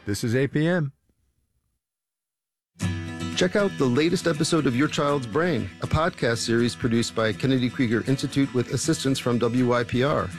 This is APM. Check out the latest episode of Your Child's Brain, a podcast series produced by Kennedy Krieger Institute with assistance from WYPR.